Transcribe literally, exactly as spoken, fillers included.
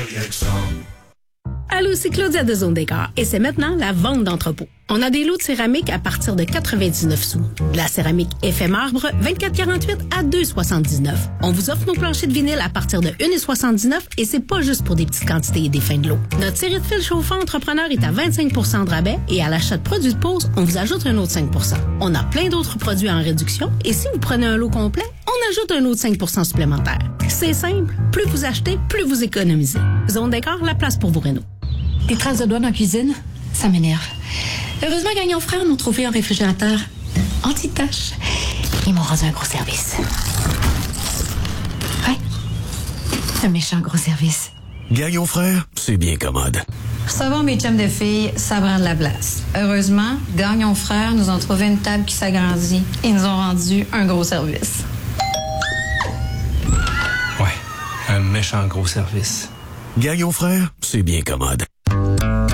Allô, c'est Claudia de Zone Décor et c'est maintenant la vente d'entrepôt. On a des lots de céramique à partir de quatre-vingt-dix-neuf sous. De la céramique effet marbre, vingt-quatre quarante-huit à deux soixante-dix-neuf. On vous offre nos planchers de vinyle à partir de un soixante-dix-neuf et c'est pas juste pour des petites quantités et des fins de lot. Notre série de fils chauffants entrepreneur est à vingt-cinq pour cent de rabais et à l'achat de produits de pause, on vous ajoute un autre cinq pour cent. On a plein d'autres produits en réduction et si vous prenez un lot complet, on ajoute un autre cinq pour cent supplémentaire. C'est simple, plus vous achetez, plus vous économisez. Zone Décor, la place pour vos rénaux. Des traces de doigts dans la cuisine, ça m'énerve. Heureusement, Gagnon Frères m'ont trouvé un réfrigérateur anti-tache. Ils m'ont rendu un gros service. Ouais, un méchant gros service. Gagnon Frères, c'est bien commode. Recevoir mes chums de filles, ça prend de la place. Heureusement, Gagnon Frères nous ont trouvé une table qui s'agrandit et nous ont rendu un gros service. Ouais, un méchant gros service. Gagnon Frères, c'est bien commode.